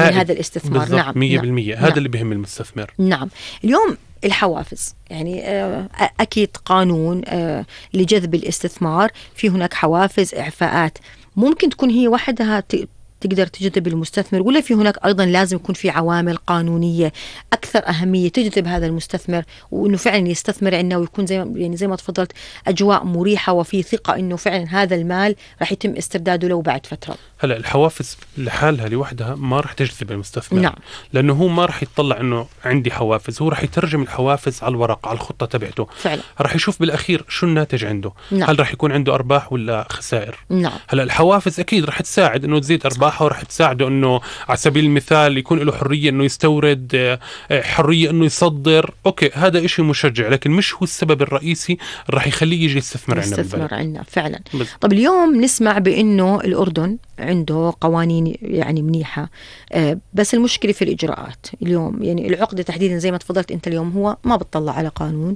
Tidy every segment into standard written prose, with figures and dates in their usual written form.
هذا الاستثمار. نعم 100%. نعم. هذا اللي بهم المستثمر. نعم. اليوم الحوافز يعني أكيد قانون لجذب الاستثمار، في هناك حوافز، إعفاءات، ممكن تكون هي وحدها تقدر تجذب المستثمر، ولا في هناك أيضا لازم يكون في عوامل قانونية أكثر أهمية تجذب هذا المستثمر وإنه فعلا يستثمر عندنا ويكون زي ما تفضلت أجواء مريحة وفي ثقة إنه فعلا هذا المال راح يتم استرداده له بعد فترة. هلا الحوافز لحالها لوحدها ما راح تجذب المستثمر. نعم. لأنه هو ما راح يطلع إنه عندي حوافز، هو راح يترجم الحوافز على الورق، على الخطة تبعته فعلا. راح يشوف بالأخير شو الناتج عنده. نعم. هل راح يكون عنده أرباح ولا خسائر؟ نعم. هلا الحوافز أكيد راح تساعد إنه تزيد أرباحه، وراح تساعده إنه على سبيل المثال يكون له حرية إنه يستورد، حرية إنه يصدر. أوكي هذا إشي مشجع، لكن مش هو السبب الرئيسي راح يخليه يجي يستثمر عندنا فعلا. طب اليوم نسمع بأنه الأردن عنده قوانين يعني منيحة، بس المشكلة في الإجراءات. اليوم يعني العقدة تحديدا زي ما تفضلت أنت، اليوم هو ما بتطلع على قانون،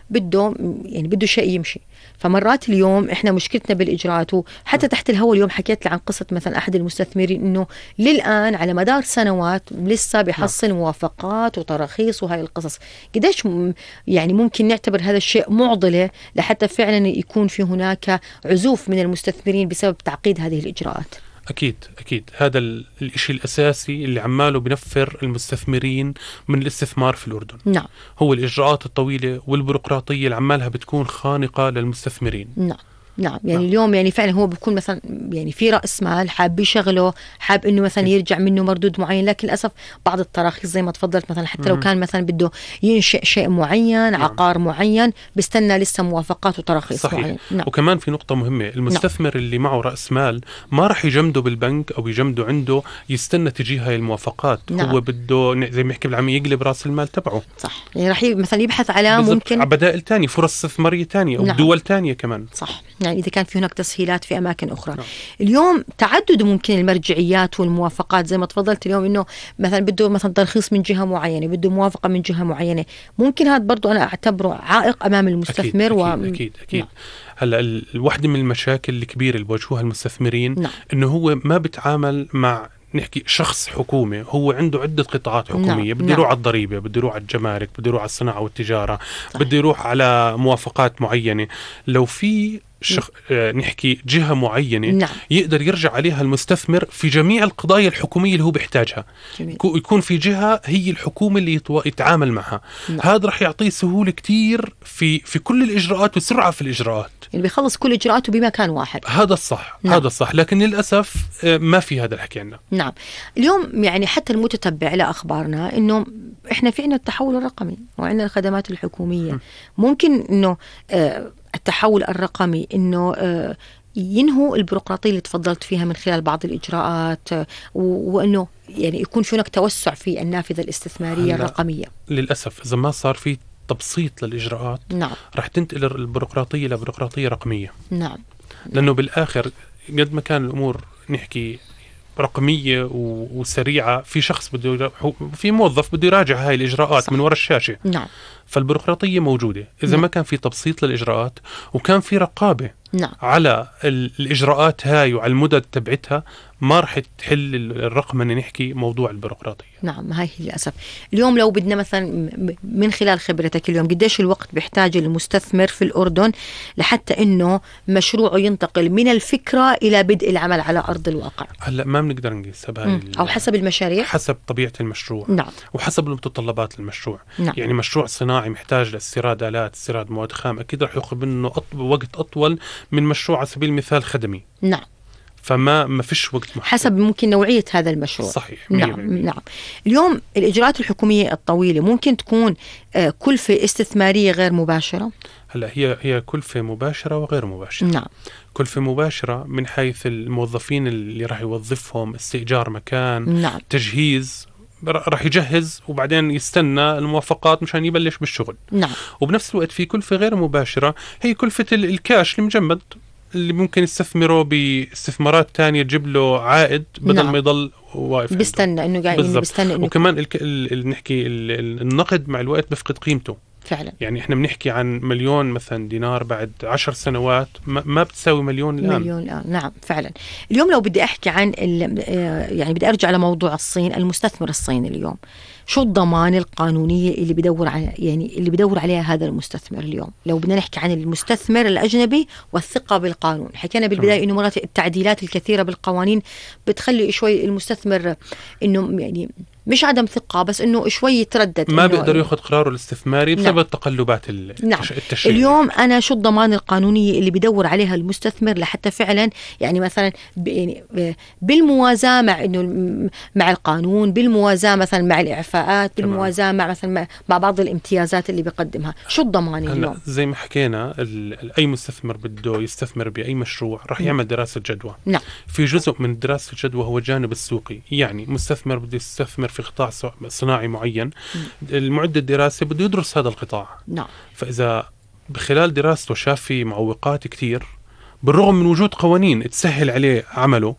بده شيء يمشي. فمرات اليوم إحنا مشكلتنا بالإجراءات. حتى تحت الهواء اليوم حكيت عن قصة مثلا أحد المستثمرين إنه للآن على مدار سنوات لسه بيحصل موافقات وتراخيص وهاي القصص. قديش يعني ممكن نعتبر هذا الشيء معضلة لحتى فعلا يكون في هناك عزوف من المستثمرين بسبب تعقيد هذه الإجراءات؟ أكيد هذا الإشي الأساسي اللي عماله بنفر المستثمرين من الاستثمار في الأردن. نعم. هو الإجراءات الطويلة والبيروقراطية اللي عمالها بتكون خانقة للمستثمرين. نعم. يعني اليوم يعني فعلا هو بيكون مثلا يعني في رأس مال حاب يشغله، حاب انه مثلا يرجع منه مردود معين، لكن للأسف بعض التراخيص زي ما تفضلت مثلا حتى لو كان مثلا بده ينشئ شيء معين، عقار معين، بيستنى لسه موافقات وتراخيص معين. نعم. وكمان في نقطة مهمة، المستثمر اللي معه رأس مال ما راح يجمده بالبنك أو يجمده عنده يستنى تجي هاي الموافقات. هو بده زي ما يحكي بالعامية يقلب رأس المال تبعه. صح. يعني راح مثلا يبحث على ممكن بدائل تانية، فرص استثمارية تانية أو دول تانية كمان. صح. يعني إذا كان في هناك تسهيلات في أماكن أخرى. اليوم تعدد ممكن المرجعيات والموافقات زي ما تفضلت اليوم، إنه مثلا بده مثلا ترخيص من جهة معينة، بده موافقة من جهة معينة، ممكن هذا برضو أنا أعتبره عائق أمام المستثمر. أكيد. هلا الواحدة من المشاكل الكبيرة اللي بواجهوها المستثمرين إنه هو ما بيتعامل مع نحكي شخص حكومي، هو عنده عدة قطاعات حكومية. بده يروح على الضريبة، بده يروح على الجمارك، بده يروح على الصناعة والتجارة. صحيح. بده يروح على موافقات معينة. لو في نحكي جهة معينة يقدر يرجع عليها المستثمر في جميع القضايا الحكومية اللي هو بيحتاجها. يكون في جهة هي الحكومة اللي يتعامل معها. هذا رح يعطيه سهولة كتير في كل الإجراءات وسرعة في الإجراءات، يعني بيخلص كل إجراءاته بمكان واحد. هذا الصح. هذا الصح، لكن للأسف ما في هذا الحكي عندنا. نعم. اليوم يعني حتى المتتبع لأخبارنا إنه إحنا في عنا التحول الرقمي وعندنا الخدمات الحكومية. ممكن إنه التحول الرقمي إنه ينهوا البيروقراطية اللي تفضلت فيها من خلال بعض الإجراءات، وإنه يعني يكون في هناك توسع في النافذة الاستثمارية الرقمية. للأسف إذا ما صار في تبسيط للإجراءات رح تنتقل البيروقراطية لبيروقراطية رقمية. لأنه بالآخر قد ما كان الأمور نحكي رقمية وسريعة، في شخص في موظف بده يراجع هاي الإجراءات من وراء الشاشة. فالبيروقراطية موجودة. إذا ما كان في تبسيط للإجراءات وكان في رقابة على الإجراءات هاي وعلى المدد تبعتها، ما رح تحل الرقمنة نحكي موضوع البيروقراطية. نعم. هاي هي للأسف. اليوم لو بدنا مثلا من خلال خبرتك اليوم قديش الوقت بيحتاج المستثمر في الأردن لحتى إنه مشروعه ينتقل من الفكرة إلى بدء العمل على أرض الواقع؟ هلا ما بنقدر نقيسها بهاي أو حسب المشاريع، حسب طبيعة المشروع. وحسب المتطلبات للمشروع. يعني مشروع صناعي محتاج لاستيراد آلات، استيراد مواد خام، أكيد رح يأخذ منه وقت أطول من مشروع على سبيل المثال خدمي. فما فيش وقت محدد. حسب ممكن نوعية هذا المشروع. صحيح. نعم. اليوم الإجراءات الحكومية الطويلة ممكن تكون كلفة استثمارية غير مباشرة. هلا هي كلفة مباشرة وغير مباشرة. كلفة مباشرة من حيث الموظفين اللي راح يوظفهم، استئجار مكان، تجهيز، راح يجهز وبعدين يستنى الموافقات مشان يبلش بالشغل. وبنفس الوقت في كلفة غير مباشرة، هي كلفة الكاش المجمد اللي ممكن يستثمره باستثمارات تانية تجيب له عائد بدل ما يضل واقف بيستنى انه قاعد بيستنى وكمان نحكي النقد مع الوقت بفقد قيمته. فعلا. يعني احنا بنحكي عن مليون مثلا دينار بعد 10 سنوات ما بتساوي مليون الآن. نعم فعلا. اليوم لو بدي أحكي عن يعني بدي أرجع لموضوع الصين، المستثمر الصيني اليوم شو الضمان القانونية اللي بدور على يعني اللي بدور عليها هذا المستثمر اليوم؟ لو بدنا نحكي عن المستثمر الأجنبي والثقة بالقانون، حكينا بالبداية إنه مرات التعديلات الكثيرة بالقوانين بتخلي شوي المستثمر إنه يعني مش عدم ثقة، بس إنه شوي يتردد، ما بيقدر ياخذ قراره الاستثماري بسبب التقلبات التشريعية. اليوم أنا شو الضمان القانونية اللي بدور عليها المستثمر لحتى فعلا يعني مثلا بالموازاة مع إنه مع القانون، بالموازاة مثلا مع الإعفاءات، بالموازاة مع مثلا مع بعض الامتيازات اللي بيقدمها، شو الضمان اليوم؟ زي ما حكينا أي مستثمر بده يستثمر بأي مشروع راح يعمل دراسة جدوى. في جزء من دراسة الجدوى هو الجانب السوقي، يعني مستثمر بده يستثمر في قطاع صناعي معين، المعد الدراسي بده يدرس هذا القطاع. فإذا بخلال دراسته شاف في معوقات كتير بالرغم من وجود قوانين تسهل عليه عمله،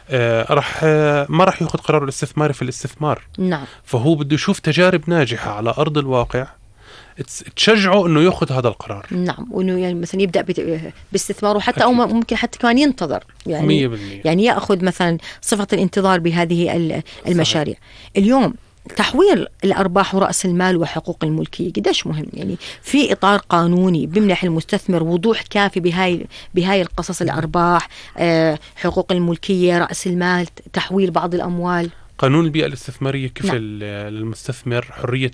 ما راح ياخذ قرار الاستثماري في الاستثمار. فهو بده يشوف تجارب ناجحة على أرض الواقع تشجعه انه ياخذ هذا القرار. وانه يعني مثلا يبدا باستثماره حتى او ممكن حتى كمان ينتظر يعني 100%. يعني ياخذ مثلا صفه الانتظار بهذه المشاريع. صحيح. اليوم تحويل الارباح ورأس المال وحقوق الملكيه قديش مهم، يعني في اطار قانوني بيمنح المستثمر وضوح كافي بهاي القصص، الارباح، حقوق الملكيه، رأس المال، تحويل بعض الاموال. قانون البيئة الاستثمارية كفل للمستثمر حرية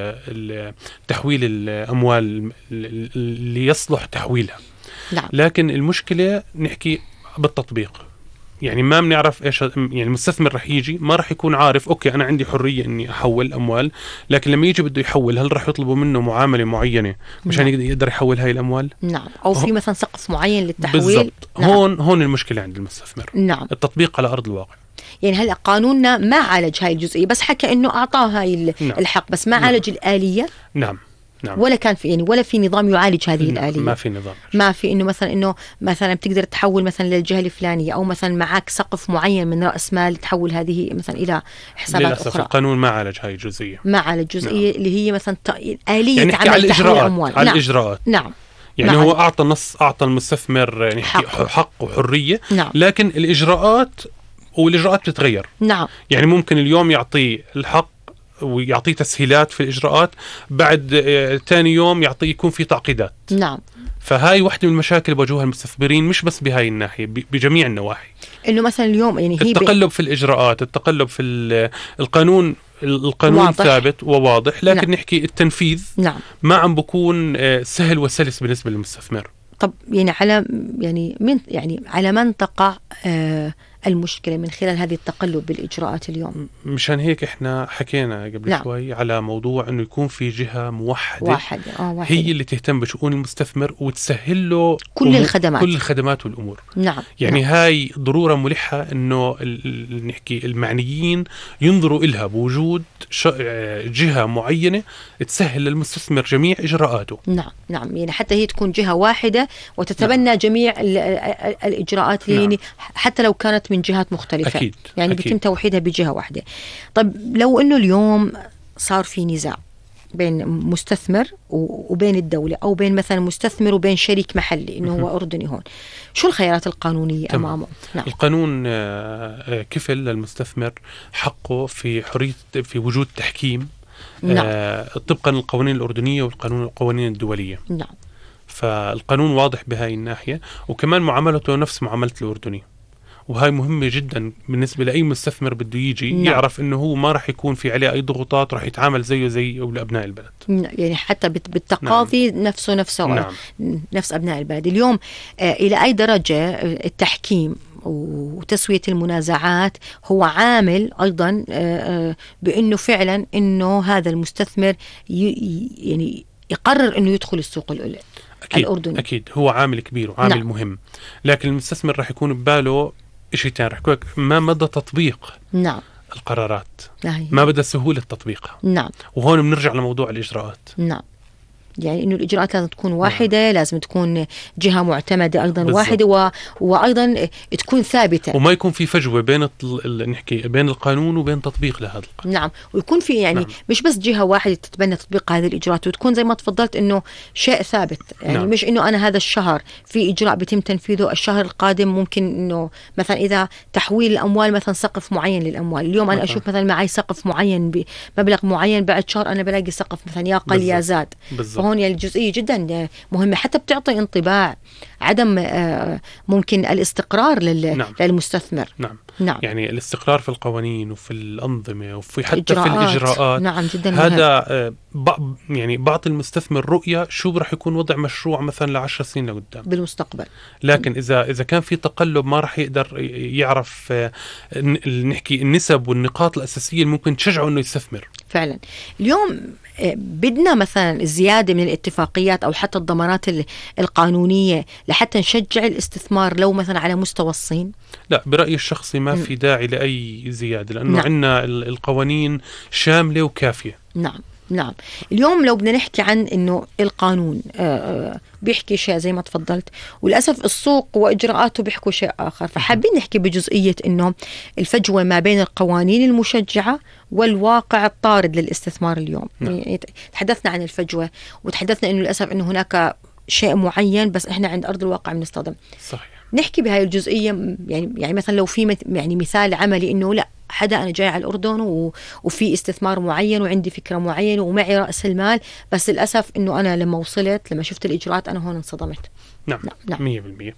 تحويل الأموال اللي يصلح تحويلها. لكن المشكلة نحكي بالتطبيق، يعني ما بنعرف إيش، يعني المستثمر رح يجي ما رح يكون عارف أوكي أنا عندي حرية إني أحول أموال، لكن لما يجي بده يحول هل رح يطلبوا منه معاملة معينة مشان يقدر يحول هاي الأموال؟ أو في مثلا سقف معين للتحويل. بالضبط. هون المشكلة عند المستثمر. التطبيق على أرض الواقع. يعني هلا قانوننا ما عالج هاي الجزئية، بس حكى إنه أعطاه هاي الحق، بس ما عالج الآلية. نعم. ولا كان في يعني ولا في نظام يعالج هذه الآلية. ما في نظام. ما في إنه مثلا بتقدر تحول مثلا للجهة الفلانية، أو مثلا معك سقف معين من رأس مال تحول هذه مثلا إلى حسابات للأسف أخرى. القانون ما عالج هاي الجزئية. ما عالج الجزئية اللي هي مثلا آلية يعني عمل تحويل أموال. على الإجراءات. يعني هو أعطى المستثمر يعني حق وحرية. لكن الإجراءات بتتغير. يعني ممكن اليوم يعطيه الحق ويعطيه تسهيلات في الإجراءات، بعد تاني يوم يعطيه يكون في تعقيدات. فهاي واحدة من المشاكل اللي بواجهها المستثمرين، مش بس بهاي الناحية، بجميع النواحي. إنه مثلا اليوم يعني هي التقلب في الإجراءات، التقلب في القانون واضح. ثابت وواضح، لكن نحكي التنفيذ ما عم بكون سهل وسلس بالنسبة للمستثمر. طب يعني على من تقع المشكلة من خلال هذه التقلب بالإجراءات اليوم؟ مشان هيك إحنا حكينا قبل شوي على موضوع إنه يكون في جهة موحدة هي اللي تهتم بشؤون المستثمر وتسهل له كل الخدمات والأمور. يعني هاي ضرورة ملحة إنه نحكي المعنيين ينظروا إلها بوجود جهة معينة تسهل للمستثمر جميع إجراءاته. يعني حتى هي تكون جهة واحدة وتتبنى جميع الإجراءات اللي حتى لو كانت من جهات مختلفة. أكيد. يعني بيتم توحيدها بجهة واحدة. طب لو إنه اليوم صار في نزاع بين مستثمر وبين الدولة، أو بين مثلا مستثمر وبين شريك محلي إنه هو أردني، هون شو الخيارات القانونية أمامه؟ القانون كفل للمستثمر حقه في حرية في وجود تحكيم طبقا للقوانين الأردنية والقوانين الدولية. فالقانون واضح بهاي الناحية، وكمان معاملته نفس معاملة الأردني، وهاي مهمة جدا بالنسبة لأي مستثمر بده يجي يعرف إنه هو ما راح يكون في عليه أي ضغوطات، راح يتعامل زي أبناء البلد. يعني حتى بالتقاضي نفسه نفس أبناء البلد. اليوم إلى أي درجة التحكيم وتسوية المنازعات هو عامل أيضا بأنه فعلا إنه هذا المستثمر يعني يقرر إنه يدخل السوق الأردني؟ أكيد هو عامل كبير وعامل مهم، لكن المستثمر راح يكون بباله شيء تاني، راح يكون ما مدى تطبيق القرارات، ما مدى سهولة تطبيقها. وهون بنرجع لموضوع الإجراءات. يعني إنه الإجراءات لازم تكون واحدة، لازم تكون جهة معتمدة أيضا واحدة، وأيضا تكون ثابتة، وما يكون في فجوة بين نحكي بين القانون وبين تطبيق لهذا القانون. نعم، ويكون في يعني مش بس جهة واحدة تتبنى تطبيق هذه الإجراءات، وتكون زي ما تفضلت إنه شيء ثابت، يعني مش إنه أنا هذا الشهر في إجراء بيتم تنفيذه، الشهر القادم ممكن إنه مثلا إذا تحويل الأموال مثلا سقف معين للأموال، اليوم أنا أشوف مثلا معي سقف معين بمبلغ معين، بعد شهر أنا بلاقي سقف مثلا يا قل يا زاد. فهون يعني الجزئية جدا مهمة، حتى بتعطي انطباع عدم ممكن الاستقرار للمستثمر. نعم. يعني الاستقرار في القوانين وفي الأنظمة وفي حتى في الإجراءات. نعم جدا هذا يعني بعض المستثمر رؤية شو رح يكون وضع مشروع مثلا ل10 سنين لقدام بالمستقبل، لكن إذا كان في تقلب ما رح يقدر يعرف نحكي النسب والنقاط الأساسية اللي ممكن تشجعه إنه يستثمر فعلا. اليوم بدنا مثلا زيادة من الاتفاقيات أو حتى الضمانات القانونية لحتى نشجع الاستثمار لو مثلا على مستوى الصين. لا، برأيي الشخصي ما في داعي لأي زيادة، لأنه عندنا القوانين شاملة وكافية. نعم. اليوم لو بدنا نحكي عن إنه القانون بيحكي شيء زي ما تفضلت، وللأسف السوق وإجراءاته بيحكوا شيء آخر، فحابين نحكي بجزئية إنه الفجوة ما بين القوانين المشجعة والواقع الطارد للاستثمار اليوم. يعني تحدثنا عن الفجوة، وتحدثنا إنه للأسف إنه هناك شيء معين بس إحنا عند أرض الواقع بنستخدم. صحيح. نحكي بهاي الجزئية، يعني مثلا لو في يعني مثال عملي إنه لا حدا أنا جاي على الأردن وفي استثمار معين وعندي فكرة معينة ومعي رأس المال، بس للأسف إنه أنا لما شفت الإجراءات أنا هون انصدمت. نعم 100%.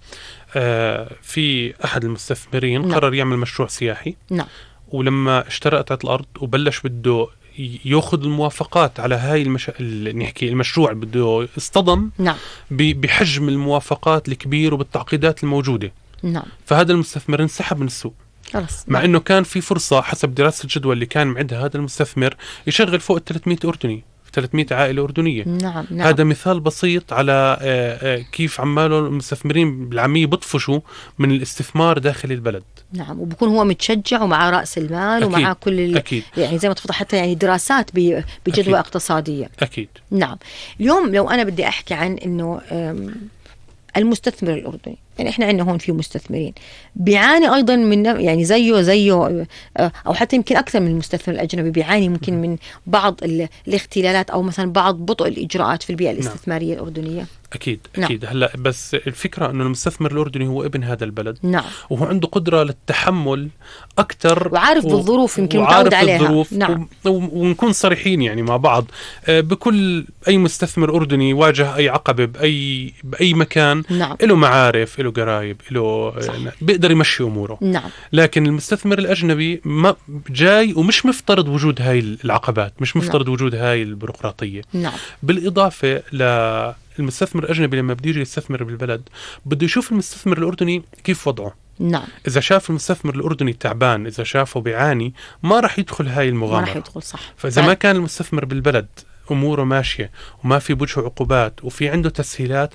في أحد المستثمرين قرر يعمل مشروع سياحي. ولما اشترى قطعة الأرض وبلش بده ياخذ الموافقات على هاي نحكي المشروع، بده اصطدم بحجم الموافقات الكبير وبالتعقيدات الموجودة. فهذا المستثمر انسحب من السوق، مع انه كان في فرصة حسب دراسة الجدوى اللي كان معدها هذا المستثمر يشغل فوق 300 أردني، 300 عائلة أردنية. هذا مثال بسيط على كيف عماله المستثمرين بالعامية بطفشوا من الاستثمار داخل البلد. وبكون هو متشجع ومع رأس المال ومع كل يعني زي ما تفضل حتى يعني دراسات بجدوى اقتصادية. أكيد. اليوم لو أنا بدي أحكي عن إنه المستثمر الأردني، يعني إحنا عندنا هون في مستثمرين بيعاني أيضا من يعني زيه أو حتى يمكن أكثر من المستثمر الأجنبي، بيعاني ممكن من بعض الاختلالات أو مثلا بعض بطء الإجراءات في البيئة الاستثمارية الأردنية. أكيد. هلأ بس الفكرة أنه المستثمر الأردني هو ابن هذا البلد. وهو عنده قدرة للتحمل أكثر، وعارف بالظروف، يمكن متعود عليها. ونكون صريحين يعني مع بعض، بكل أي مستثمر أردني واجه أي عقبة بأي مكان له معارف، له قرايب، له بيقدر يمشي أموره. لكن المستثمر الأجنبي ما جاي ومش مفترض وجود هاي العقبات، مش مفترض وجود هاي البيروقراطية. بالإضافة المستثمر الأجنبي لما بده يجي يستثمر بالبلد بده يشوف المستثمر الأردني كيف وضعه. إذا شاف المستثمر الأردني تعبان، إذا شافه بيعاني، ما رح يدخل هاي المغامرة، ما رح يدخل. فإذا ما كان المستثمر بالبلد أموره ماشية وما في بوجه عقوبات وفي عنده تسهيلات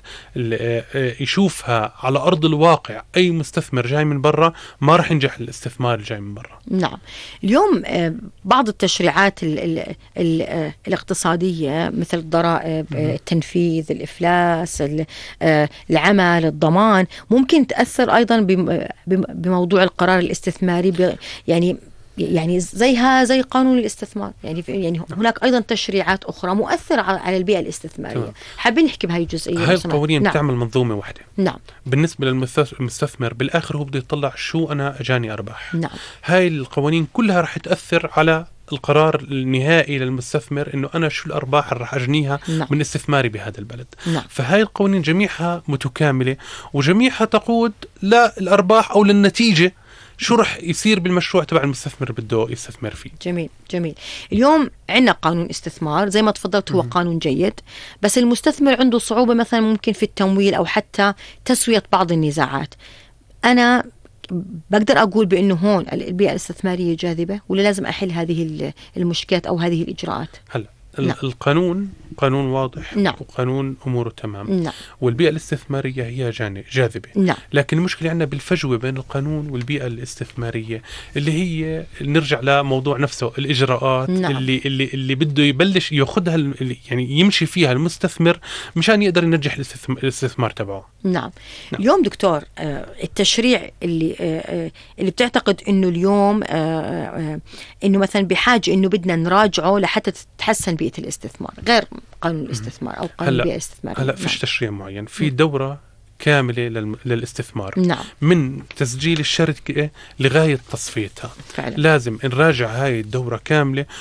يشوفها على أرض الواقع، أي مستثمر جاي من برا ما رح ينجح الاستثمار الجاي من برا. اليوم بعض التشريعات الاقتصادية مثل الضرائب، التنفيذ، الإفلاس، العمل، الضمان، ممكن تأثر أيضا بموضوع القرار الاستثماري، يعني زي قانون الاستثمار. يعني هناك أيضا تشريعات أخرى مؤثرة على البيئة الاستثمارية. حابين نحكي بهاي الجزئية. هاي القوانين بتعمل منظومة واحدة. بالنسبة للمستثمر بالآخر هو بده يطلع شو أنا أجاني أرباح. هاي القوانين كلها رح تأثر على القرار النهائي للمستثمر إنه أنا شو الأرباح اللي رح أجنيها من استثماري بهذا البلد. فهاي القوانين جميعها متكاملة، وجميعها تقود للأرباح أو للنتيجة شو رح يصير بالمشروع تبع المستثمر بده يستثمر فيه. جميل. اليوم عندنا قانون استثمار زي ما تفضلت، هو قانون جيد، بس المستثمر عنده صعوبة مثلا ممكن في التمويل أو حتى تسوية بعض النزاعات. أنا بقدر أقول بأنه هون البيئة الاستثمارية جاذبة، ولا لازم أحل هذه المشكلات أو هذه الإجراءات؟ هلا القانون قانون واضح، وقانون أموره تمام، والبيئة الاستثمارية هي جاذبة. لكن المشكلة عندنا بالفجوة بين القانون والبيئة الاستثمارية، اللي هي نرجع لموضوع نفسه، الإجراءات اللي بده يبلش ياخذها، يعني يمشي فيها المستثمر مشان يقدر ينجح الاستثمار تبعه. اليوم دكتور، التشريع اللي بتعتقد انه اليوم انه مثلا بحاجة انه بدنا نراجعه لحتى تتحسن بيئة الاستثمار، غير قانون الاستثمار او قانون البيئة الاستثمارية. هلا فيش تشريع معين، في دورة كاملة للاستثمار، من تسجيل الشركة لغاية تصفيتها. فعلا. لازم نراجع هاي الدورة كاملة،